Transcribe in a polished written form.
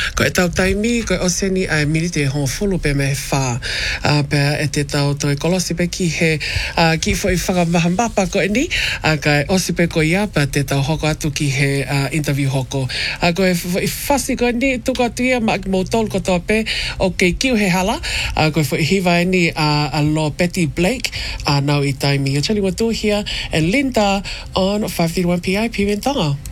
Ko e tau taimi, ko e oseni ai milite hon fulu pe me wha. Pea e te tau toi kolosi pe ki he ki fo i whakamahambapa ko e ni. Ka e osi pe ko ia pa te tau hoko atu ki he interview hoko. Ko e whasi ko e ni tuko atu ia ma mo tolu ko toa pe o kei kiu he hala. Ko e fo i hiwa e ni a lo Betty Blake nau i taimi. You're chatting with Dua here and Linda on 531 PI Pimentonga.